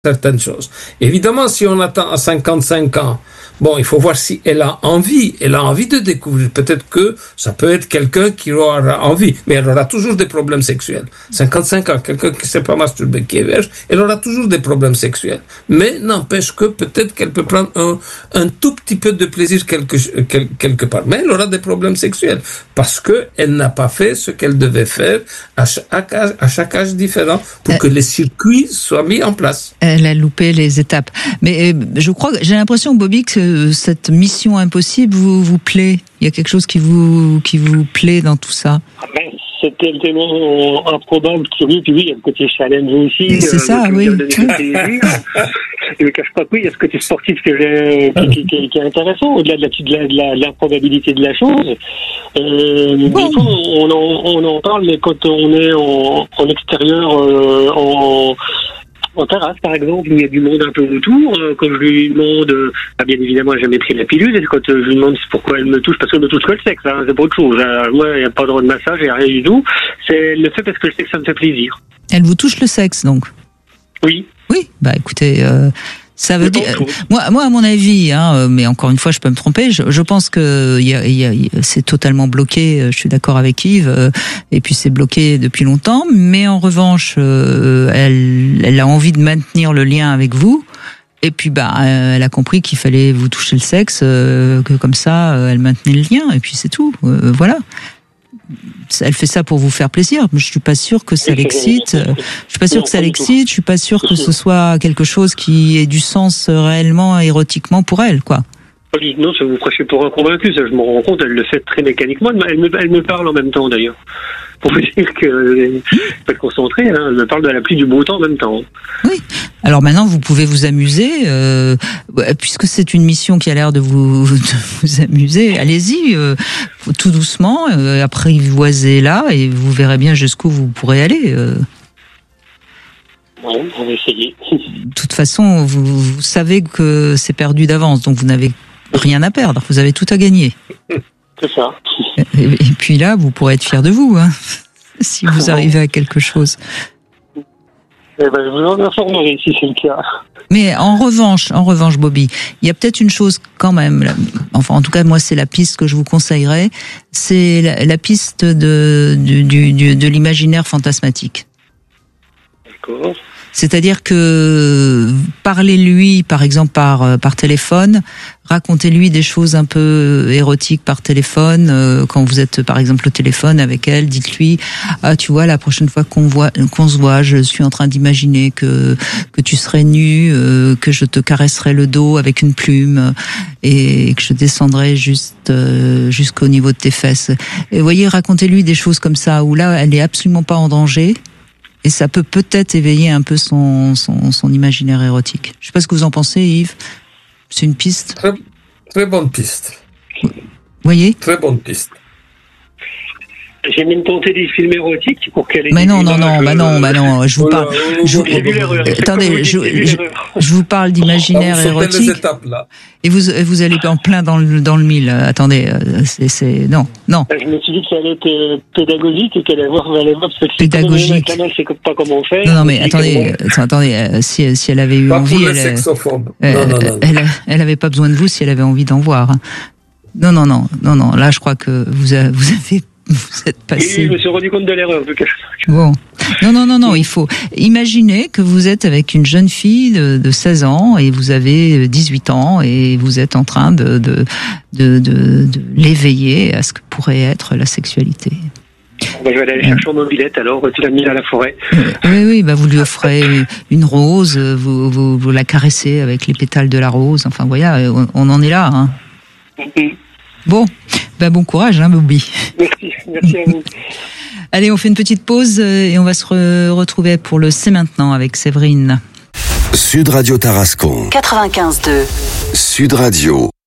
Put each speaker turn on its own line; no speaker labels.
certaines choses. Évidemment, si on attend à 55 ans, bon, il faut voir si elle a envie de découvrir. Peut-être que ça peut être quelqu'un qui aura envie, mais elle aura toujours des problèmes sexuels. 55 ans, quelqu'un qui ne s'est pas masturbé, qui est vierge, elle aura toujours des problèmes sexuels. Mais n'empêche que peut-être qu'elle peut prendre un tout petit peu de plaisir quelque part. Mais elle aura des problèmes sexuels parce que elle n'a pas fait ce qu'elle devait faire à chaque âge différent pour que les circuits soient mis en place.
Elle a loupé les étapes. Mais je crois, j'ai l'impression, Bobby, que cette mission impossible vous plaît. Il y a quelque chose qui vous plaît dans tout ça.
C'est tellement improbable, curieux, puis oui, il y a le côté challenge aussi.
C'est ça, oui.
Je ne cache pas que oui, il y a ce côté sportif qui est intéressant, au-delà de l'improbabilité de la chose. Des fois, on en parle, mais quand on est en extérieur, en terrasse, par exemple, où il y a du monde un peu autour, quand je lui demande, bien évidemment, elle n'a jamais pris la pilule, et quand je lui demande pourquoi elle me touche, parce qu'elle me touche que le sexe, hein, c'est pas autre chose. Moi, il n'y a pas de droit de massage, il n'y a rien du tout. Elle le fait parce que je sais que ça me fait plaisir.
Elle vous touche le sexe, donc?
Oui.
Oui, bah écoutez, ça veut dire, moi, à mon avis, mais encore une fois, je peux me tromper. Je pense que c'est totalement bloqué. Je suis d'accord avec Yves. Et puis c'est bloqué depuis longtemps. Mais en revanche, elle a envie de maintenir le lien avec vous. Et puis elle a compris qu'il fallait vous toucher le sexe, que comme ça, elle maintenait le lien. Et puis c'est tout. Voilà. Elle fait ça pour vous faire plaisir. Je suis pas sûr que ça l'excite. Je suis pas sûr que ce soit quelque chose qui ait du sens réellement, érotiquement pour elle, quoi.
Non, ça vous prêchez pour un convaincu, ça je me rends compte, elle le fait très mécaniquement. Elle me parle en même temps d'ailleurs. Pour vous dire que pas être concentré, elle me parle de la pluie du beau temps en même temps.
Oui. Alors maintenant, vous pouvez vous amuser, puisque c'est une mission qui a l'air de vous amuser. Allez-y, tout doucement, apprivoisez-la et vous verrez bien jusqu'où vous pourrez aller.
Ouais, on va essayer.
De toute façon, vous savez que c'est perdu d'avance, donc vous n'avez rien à perdre, vous avez tout à gagner.
C'est ça.
Et puis là, vous pourrez être fier de vous, si vous arrivez à quelque chose.
Je vous en informerai si c'est le cas.
Mais en revanche, Bobby, il y a peut-être une chose quand même, enfin en tout cas moi c'est la piste que je vous conseillerais, c'est la piste de l'imaginaire fantasmatique.
D'accord.
C'est-à-dire que parlez-lui, par exemple, par téléphone, racontez-lui des choses un peu érotiques par téléphone. Quand vous êtes, par exemple, au téléphone avec elle, dites-lui, tu vois, la prochaine fois qu'on se voit, je suis en train d'imaginer que tu serais nu, que je te caresserais le dos avec une plume et que je descendrais jusqu'au niveau de tes fesses. Et vous voyez, racontez-lui des choses comme ça, où là, elle est absolument pas en danger. Et ça peut peut-être éveiller un peu son imaginaire érotique. Je sais pas ce que vous en pensez, Yves. C'est une piste.
Très, très bonne piste.
Vous voyez ?
Très bonne piste.
J'ai même tenté des films érotiques pour qu'elle ait.
Mais non, je vous parle. Attendez, je vous parle d'imaginaire érotique.
Les étapes, là.
Et vous allez en plein dans le mille. Attendez, c'est non.
Je me suis dit que ça allait être pédagogique et qu'elle allait voir parce que
pédagogique.
C'est pas comment faire.
Non, mais attendez, si elle avait eu envie, elle avait pas besoin de vous si elle avait envie d'en voir. Non. Là, je crois que vous êtes passé.
Et je me suis rendu compte de l'erreur, en tout cas.
Bon. Non, il faut imaginer que vous êtes avec une jeune fille de 16 ans et vous avez 18 ans et vous êtes en train de l'éveiller à ce que pourrait être la sexualité.
Je vais aller chercher en mobilette alors, tu l'as mis à la forêt.
Oui, vous lui offrez une rose, vous la caressez avec les pétales de la rose, enfin voilà, on en est là. Bon, bon courage, Bobby.
Merci à vous.
Allez, on fait une petite pause et on va se retrouver pour le C'est maintenant avec Séverine.
Sud Radio Tarascon.
95.2.
Sud Radio.